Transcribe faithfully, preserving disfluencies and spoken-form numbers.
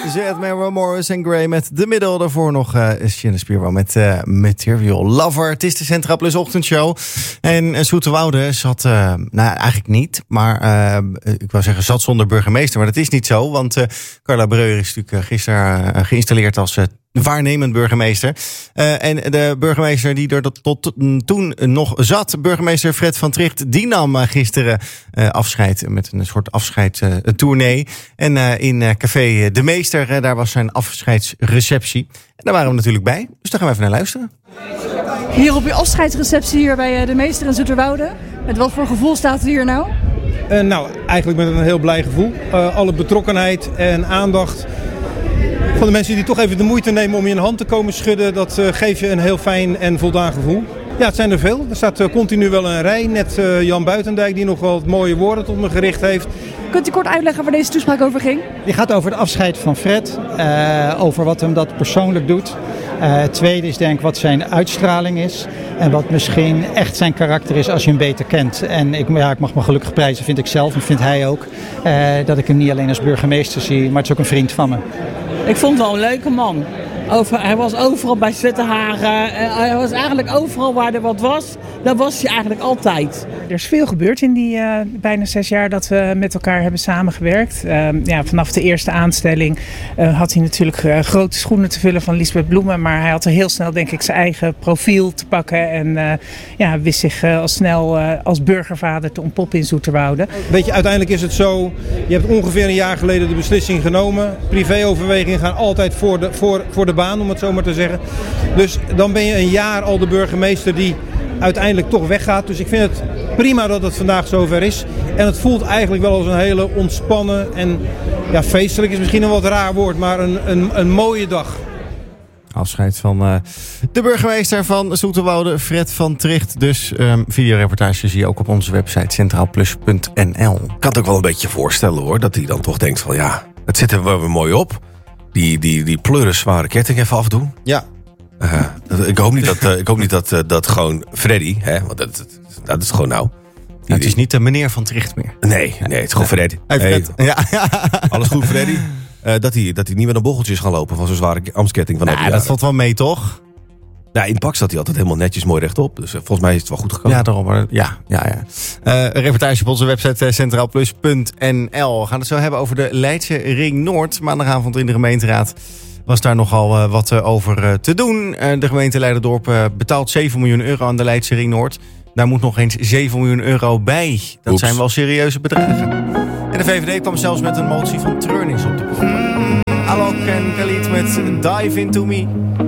Zet Mary Morris en Gray met de middel. Daarvoor nog uh, Shannon Spierwouw met uh, Material Lover. Het is de Centraal Plus ochtendshow. En uh, Zoeterwoude zat, uh, nou eigenlijk niet, maar uh, ik wou zeggen zat zonder burgemeester. Maar dat is niet zo, want uh, Carla Breuer is natuurlijk uh, gisteren uh, geïnstalleerd als uh, waarnemend burgemeester. Uh, en de burgemeester die er tot, tot toen nog zat, burgemeester Fred van Tricht, die nam uh, gisteren uh, afscheid met een soort afscheidstournee. Uh, en uh, in uh, café De Meester, uh, daar was zijn afscheidsreceptie. En daar waren we natuurlijk bij, dus daar gaan we even naar luisteren. Hier op je afscheidsreceptie hier bij uh, De Meester in Zoeterwoude. Met wat voor gevoel staat u hier nou? Uh, nou, eigenlijk met een heel blij gevoel. Uh, alle betrokkenheid en aandacht van de mensen die toch even de moeite nemen om je een hand te komen schudden, dat uh, geeft je een heel fijn en voldaan gevoel. Ja, het zijn er veel. Er staat uh, continu wel een rij. Net uh, Jan Buitendijk die nog wel mooie woorden tot me gericht heeft. Kunt u kort uitleggen waar deze toespraak over ging? Die gaat over het afscheid van Fred. Uh, over wat hem dat persoonlijk doet. Uh, het tweede is denk ik wat zijn uitstraling is. En wat misschien echt zijn karakter is als je hem beter kent. En ik, ja, ik mag me gelukkig prijzen, vind ik zelf en vindt hij ook. Uh, dat ik hem niet alleen als burgemeester zie, maar het is ook een vriend van me. Ik vond het wel een leuke man. Over, hij was overal bij Zwettenhagen. Hij was eigenlijk overal waar er wat was. Dat was hij eigenlijk altijd. Er is veel gebeurd in die uh, bijna zes jaar dat we met elkaar hebben samengewerkt. Uh, ja, vanaf de eerste aanstelling uh, had hij natuurlijk uh, grote schoenen te vullen van Liesbeth Bloemen. Maar hij had er heel snel denk ik zijn eigen profiel te pakken. En uh, ja, wist zich uh, al snel uh, als burgervader te ontpoppen in Zoeterwoude. Weet je, uiteindelijk is het zo. Je hebt ongeveer een jaar geleden de beslissing genomen. Privéoverwegingen gaan altijd voor de, voor, voor de baan, om het zo maar te zeggen. Dus dan ben je een jaar al de burgemeester die uiteindelijk toch weggaat. Dus ik vind het prima dat het vandaag zover is. En het voelt eigenlijk wel als een hele ontspannen en ja, feestelijk is misschien een wat raar woord, maar een, een, een mooie dag. Afscheid van uh, de burgemeester van Zoeterwoude, Fred van Tricht. Dus um, videoreportage zie je ook op onze website centraal plus punt n l. Ik kan het ook wel een beetje voorstellen hoor, dat hij dan toch denkt van ja, het zit er wel weer mooi op. Die, die, die pleuren zware ketting even afdoen. Ja. Uh, ik hoop niet dat, uh, ik hoop niet dat, uh, dat gewoon Freddy, hè, want dat, dat, dat is gewoon nou. Die, ja, het is niet de meneer van Tricht meer. Nee, nee, het is gewoon Freddy. Hey, Fred. Hey, ja. Alles goed, Freddy? Uh, dat hij dat hij niet met een bocheltjes gaan lopen van zo'n zware amsketting. Van nou, dat valt wel mee, toch? Ja, in het pak zat hij altijd helemaal netjes mooi rechtop. Dus uh, volgens mij is het wel goed gekomen. Ja, daarom. Maar, ja, ja, ja. Uh, een reportage op onze website uh, centraal plus punt n l. We gaan het zo hebben over de Leidse Ring Noord. Maandagavond in de gemeenteraad was daar nogal uh, wat uh, over uh, te doen. Uh, de gemeente Leiderdorp uh, betaalt zeven miljoen euro aan de Leidse Ring Noord. Daar moet nog eens zeven miljoen euro bij. Dat Oeps. zijn wel serieuze bedragen. En de V V D kwam zelfs met een motie van treurnis op de proef. Alok en Khalid met Dive Into Me.